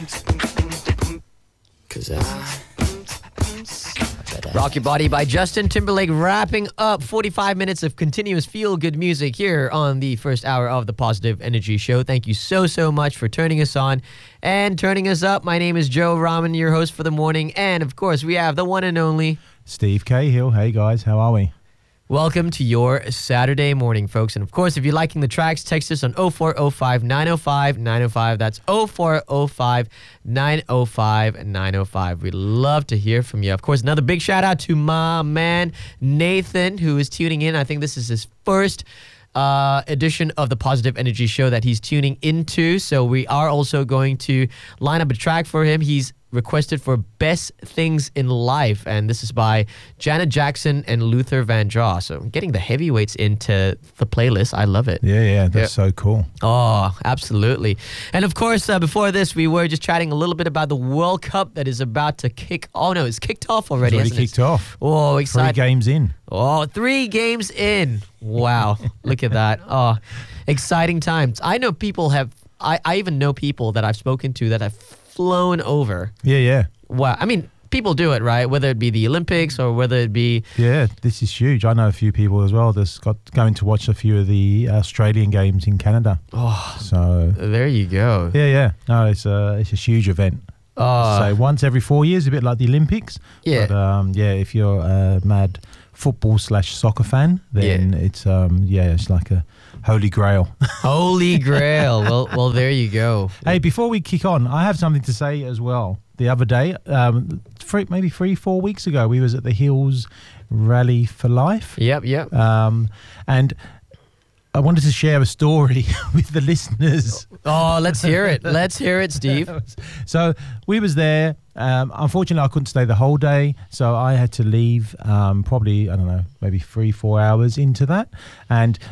Rock Your Body by Justin Timberlake, wrapping up 45 minutes of continuous feel-good music here on the first hour of the Positive Energy Show. Thank you so much for turning us on and turning us up. My name is Joe Rahman, your host for the morning. And, of course, we have the one and only Steve Cahill. Hey, guys. How are we? Welcome to your Saturday morning, folks. And, of course, if you're liking the tracks, text us on 0405 905 905. That's 0405 905 905. We'd love to hear from you. Of course, another big shout out to my man, Nathan, who is tuning in. I think this is his first edition of the Positive Energy Show that he's tuning into. So we are also going to line up a track for him. He's requested for Best Things in Life, and this is by Janet Jackson and Luther Vandross. So getting the heavyweights into the playlist. I love it. Yeah, that's so cool. Oh, absolutely. And of course, before this, we were just chatting a little bit about the World Cup that is about to kick. Oh no, it's kicked off already. It's already kicked off. Oh, excited. 3 games in. Oh, 3 games in. Wow. Look at that. Oh, exciting times. I know people have, I even know people that I've spoken to that have flown over. Yeah. Wow. I mean, people do it, right? Whether it be the Olympics or whether it be... Yeah, this is huge. I know a few people as well that's going to watch a few of the Australian games in Canada. Oh, so there you go. Yeah. No, it's a huge event. So once every 4 years, a bit like the Olympics. Yeah. But if you're a mad football/soccer fan, then it's like a holy grail. Holy grail. Well, there you go. Hey, before we kick on, I have something to say as well. The other day, maybe 3-4 weeks ago, we was at the Hills Rally for Life. Yep. And I wanted to share a story with the listeners. Oh, let's hear it. Let's hear it, Steve. So we was there. Unfortunately, I couldn't stay the whole day, so I had to leave probably, I don't know, maybe 3-4 hours into that. And